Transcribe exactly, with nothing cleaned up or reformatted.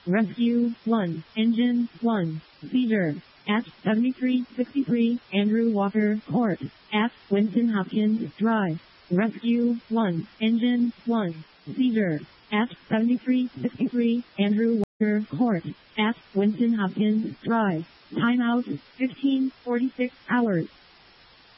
Rescue one, Engine one, Seizure. At seventy-three sixty-three Andrew Walker Court, at Winston Hopkins Drive. Rescue one, Engine one, Seizure. At seventy-three sixty-three Andrew Walker Court, at Winston Hopkins Drive. Timeout fifteen forty-six hours.